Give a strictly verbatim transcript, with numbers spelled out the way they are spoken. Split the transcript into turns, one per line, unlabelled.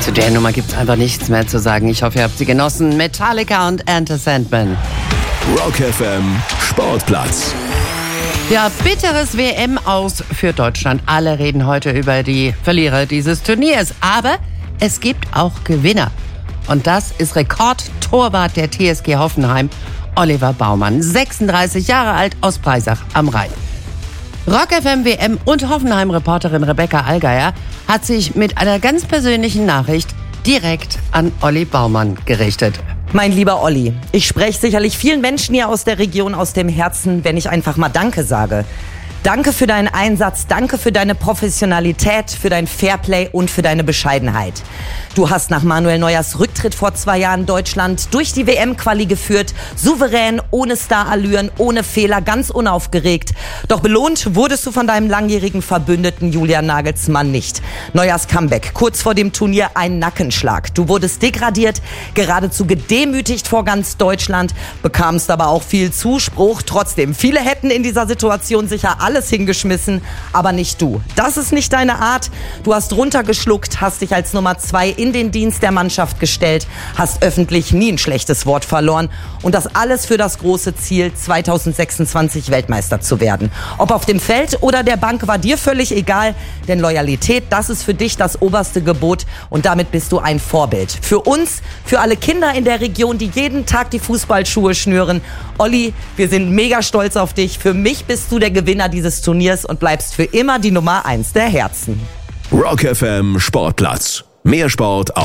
Zu der Nummer gibt es einfach nichts mehr zu sagen. Ich hoffe, ihr habt sie genossen. Metallica und Enter Sandman.
Rock F M Sportplatz.
Ja, bitteres W M-Aus für Deutschland. Alle reden heute über die Verlierer dieses Turniers. Aber es gibt auch Gewinner. Und das ist Rekordtorwart der T S G Hoffenheim, Oliver Baumann. sechsunddreißig Jahre alt, aus Breisach am Rhein. Rock F M W M und Hoffenheim-Reporterin Rebecca Allgeier hat sich mit einer ganz persönlichen Nachricht direkt an Olli Baumann gerichtet.
Mein lieber Olli, ich spreche sicherlich vielen Menschen hier aus der Region aus dem Herzen, wenn ich einfach mal Danke sage. Danke für deinen Einsatz, danke für deine Professionalität, für dein Fairplay und für deine Bescheidenheit. Du hast nach Manuel Neuers Rücktritt vor zwei Jahren Deutschland durch die W M-Quali geführt, souverän, ohne Starallüren, ohne Fehler, ganz unaufgeregt. Doch belohnt wurdest du von deinem langjährigen Verbündeten Julian Nagelsmann nicht. Neuers Comeback, kurz vor dem Turnier ein Nackenschlag. Du wurdest degradiert, geradezu gedemütigt vor ganz Deutschland, bekamst aber auch viel Zuspruch. Trotzdem, viele hätten in dieser Situation sicher alles hingeschmissen, aber nicht du. Das ist nicht deine Art. Du hast runtergeschluckt, hast dich als Nummer zwei in den Dienst der Mannschaft gestellt, hast öffentlich nie ein schlechtes Wort verloren und das alles für das große Ziel, zweitausendsechsundzwanzig Weltmeister zu werden. Ob auf dem Feld oder der Bank war dir völlig egal, denn Loyalität, das ist für dich das oberste Gebot und damit bist du ein Vorbild. Für uns, für alle Kinder in der Region, die jeden Tag die Fußballschuhe schnüren. Olli, wir sind mega stolz auf dich. Für mich bist du der Gewinner dieses Turniers und bleibst für immer die Nummer eins der Herzen.
Rock F M Sportplatz. Mehr Sport auf